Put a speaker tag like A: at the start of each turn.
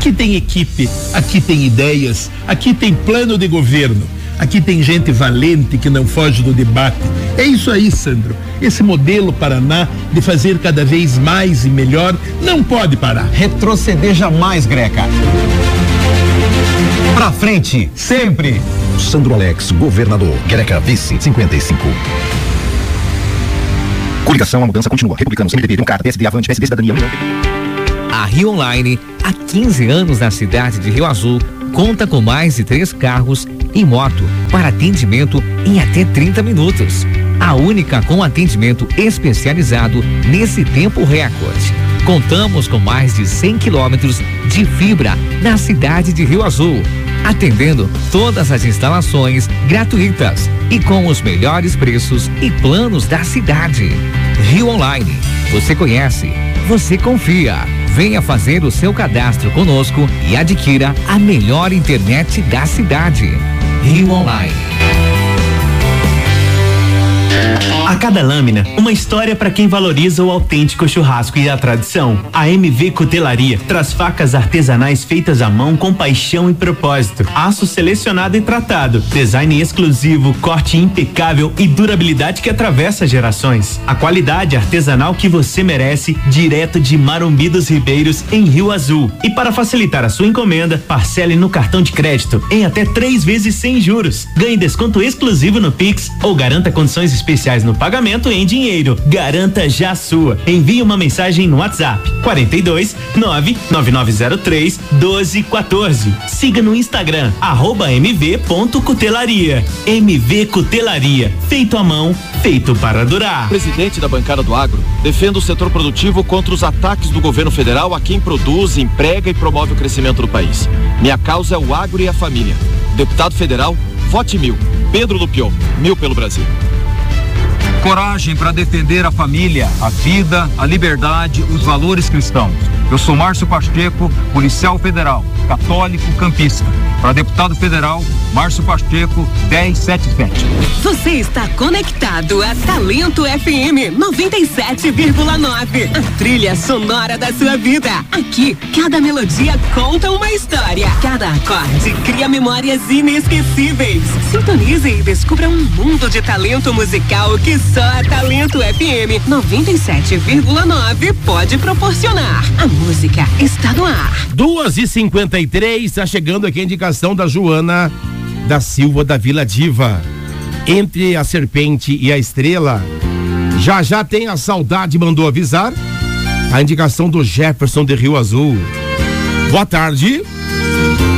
A: Aqui tem equipe, aqui tem ideias, aqui tem plano de governo, aqui tem gente valente que não foge do debate. É isso aí, Sandro. Esse modelo Paraná de fazer cada vez mais e melhor não pode parar.
B: Retroceder jamais, Greca. Pra frente, sempre.
C: Sandro Alex, governador. Greca, vice, 55. Coligação, a mudança continua. Republicano, CNDP, Democrata, PSD, Avante, PSD, Cidadania, União.
D: A Rio Online, há 15 anos na cidade de Rio Azul, conta com mais de 3 carros e moto para atendimento em até 30 minutos. A única com atendimento especializado nesse tempo recorde. Contamos com mais de 100 quilômetros de fibra na cidade de Rio Azul, atendendo todas as instalações gratuitas e com os melhores preços e planos da cidade. Rio Online, você conhece, você confia. Venha fazer o seu cadastro conosco e adquira a melhor internet da cidade. Rio Online.
E: A cada lâmina, uma história para quem valoriza o autêntico churrasco e a tradição. A MV Cutelaria traz facas artesanais feitas à mão com paixão e propósito. Aço selecionado e tratado, design exclusivo, corte impecável e durabilidade que atravessa gerações. A qualidade artesanal que você merece, direto de Marumbi dos Ribeiros, em Rio Azul. E para facilitar a sua encomenda, parcele no cartão de crédito em até 3 vezes sem juros. Ganhe desconto exclusivo no Pix ou garanta condições especiais no pagamento em dinheiro. Garanta já a sua. Envie uma mensagem no WhatsApp 42 99903 1214. Siga no Instagram @mv.cutelaria. MV Cutelaria, feito à mão, feito para durar.
F: Presidente da bancada do agro, defende o setor produtivo contra os ataques do governo federal a quem produz, emprega e promove o crescimento do país. Minha causa é o agro e a família. Deputado federal, vote 1000. Pedro Lupion, 1000 pelo Brasil.
G: Coragem para defender a família, a vida, a liberdade, os valores cristãos. Eu sou Márcio Pacheco, policial federal, católico, campista. Para deputado federal, Márcio Pacheco, 1077.
H: Você está conectado a Talento FM 97,9. A trilha sonora da sua vida. Aqui, cada melodia conta uma história. Cada acorde cria memórias inesquecíveis. Sintonize e descubra um mundo de talento musical que só a Talento FM 97,9 pode proporcionar. A música está no ar.
A: 2h53, está chegando aqui a indicação da Joana da Silva da Vila Diva. Entre a serpente e a estrela, já tem a saudade, mandou avisar. A indicação do Jefferson de Rio Azul. Boa tarde.